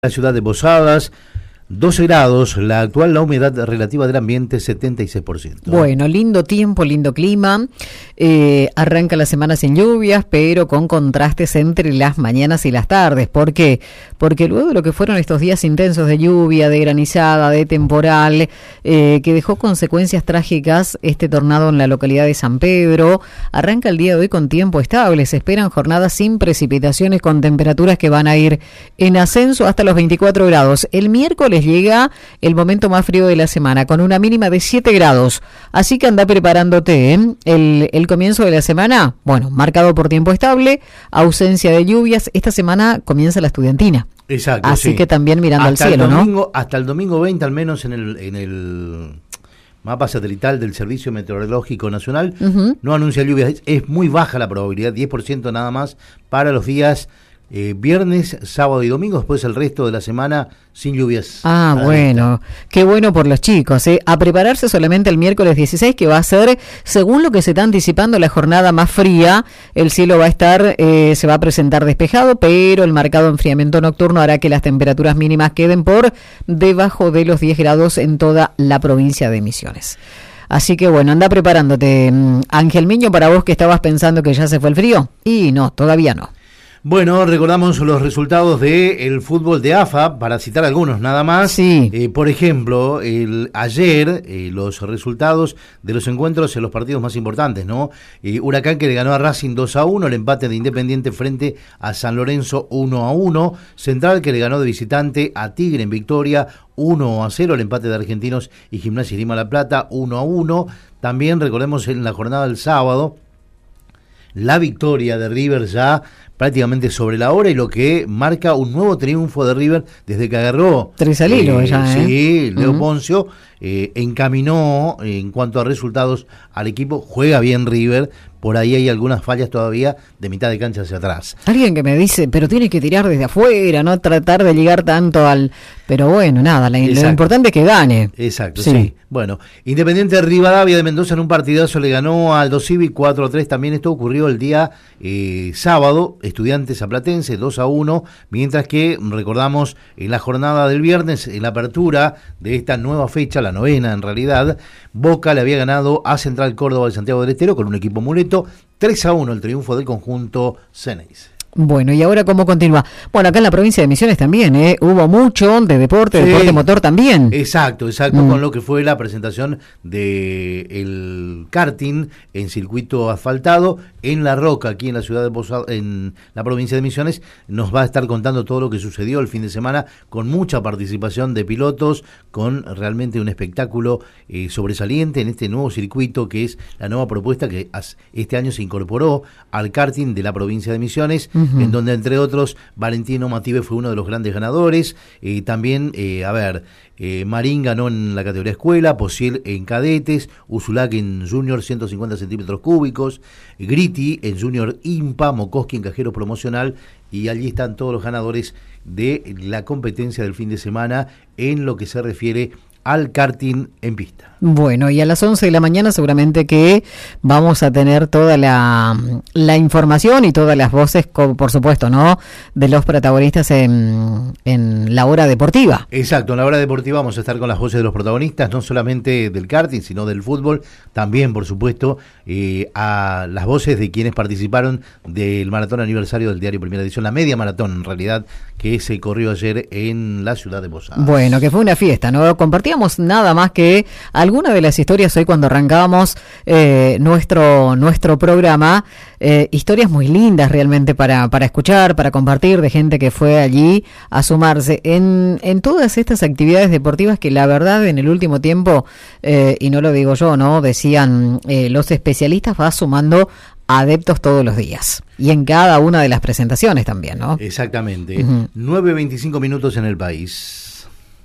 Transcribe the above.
La ciudad de Posadas, 12 grados, la humedad relativa del ambiente 76%. Bueno, lindo tiempo, lindo clima, arranca la semana sin lluvias, pero con contrastes entre las mañanas y las tardes. ¿Por qué? Porque luego de lo que fueron estos días intensos de lluvia, de granizada, de temporal, que dejó consecuencias trágicas este tornado en la localidad de San Pedro, arranca el día de hoy con tiempo estable. Se esperan jornadas sin precipitaciones con temperaturas que van a ir en ascenso hasta los 24 grados. El miércoles llega el momento más frío de la semana, con una mínima de 7 grados. Así que anda preparándote, ¿eh? El comienzo de la semana, bueno, marcado por tiempo estable, ausencia de lluvias. Esta semana comienza la estudiantina. Exacto. Así sí. Que también mirando hasta al cielo, domingo, ¿no? Hasta el domingo 20, al menos en el mapa satelital del Servicio Meteorológico Nacional, no anuncia lluvias. Es muy baja la probabilidad, 10% nada más para los días viernes, sábado y domingo. Después el resto de la semana sin lluvias. Bueno, qué bueno por los chicos, ¿eh? A prepararse solamente el miércoles 16, que va a ser, según lo que se está anticipando, la jornada más fría. El cielo va a estar, se va a presentar despejado, pero el marcado enfriamiento nocturno hará que las temperaturas mínimas queden por debajo de los 10 grados en toda la provincia de Misiones. Así que bueno, anda preparándote, Ángel Miño, para vos que estabas pensando que ya se fue el frío. Y no, todavía no. Bueno, recordamos los resultados del fútbol de AFA, para citar algunos nada más. Sí. Por ejemplo, ayer los resultados de los encuentros en los partidos más importantes, ¿no? Huracán, que le ganó a Racing 2-1, el empate de Independiente frente a San Lorenzo 1-1, Central, que le ganó de visitante a Tigre en Victoria 1-0, el empate de Argentinos y Gimnasia y Grima La Plata 1-1. También recordemos en la jornada del sábado la victoria de River ya prácticamente sobre la hora, y lo que marca un nuevo triunfo de River desde que agarró 3 al hilo ya, ¿eh? Sí, Leo Poncio encaminó en cuanto a resultados al equipo. Juega bien River, por ahí hay algunas fallas todavía de mitad de cancha hacia atrás. Alguien que me dice, pero tiene que tirar desde afuera, no tratar de llegar tanto al... Pero bueno, nada, lo importante es que gane. Exacto, sí. Bueno, Independiente de Rivadavia de Mendoza en un partidazo le ganó al Aldo Civi 4-3. También esto ocurrió el día sábado, Estudiantes Zaplatense 2-1, mientras que recordamos en la jornada del viernes, en la apertura de esta nueva fecha, la novena en realidad, Boca le había ganado a Central Córdoba de Santiago del Estero con un equipo muleto, 3-1 el triunfo del conjunto Ceneice. Bueno, ¿y ahora cómo continúa? Bueno, acá en la provincia de Misiones también, hubo mucho de deporte motor también. Exacto, con lo que fue la presentación de el karting en circuito asfaltado en La Roca, aquí en la ciudad de Posadas, en la provincia de Misiones. Nos va a estar contando todo lo que sucedió el fin de semana, con mucha participación de pilotos, con realmente un espectáculo sobresaliente en este nuevo circuito, que es la nueva propuesta que este año se incorporó al karting de la provincia de Misiones, en donde entre otros Valentino Mative fue uno de los grandes ganadores. También, Marín ganó en la categoría escuela, Posiel en cadetes, Usulac en junior 150 centímetros cúbicos, Gritti en junior IMPA, Mokoski en cajero promocional, y allí están todos los ganadores de la competencia del fin de semana en lo que se refiere al karting en pista. Bueno, y a las 11 de la mañana seguramente que vamos a tener toda la información y todas las voces, por supuesto, ¿no?, de los protagonistas en la hora deportiva. Exacto, en la hora deportiva vamos a estar con las voces de los protagonistas, no solamente del karting, sino del fútbol, también, por supuesto, a las voces de quienes participaron del maratón aniversario del diario Primera Edición, la media maratón, en realidad, que se corrió ayer en la ciudad de Posadas. Bueno, que fue una fiesta, ¿no? Compartíamos nada más que alguna de las historias hoy cuando arrancábamos nuestro programa, historias muy lindas realmente para escuchar, para compartir, de gente que fue allí a sumarse en todas estas actividades deportivas que la verdad en el último tiempo, y no lo digo yo, ¿no?, decían los especialistas, va sumando adeptos todos los días, y en cada una de las presentaciones también, ¿no? Exactamente. 9:25 minutos en el país.